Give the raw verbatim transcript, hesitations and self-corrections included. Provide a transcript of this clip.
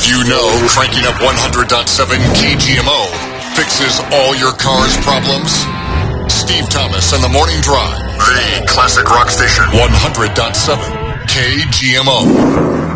you know cranking up one hundred point seven K G M O fixes all your car's problems? Steve Thomas and the Morning Drive, the classic rock station, one hundred point seven K G M O.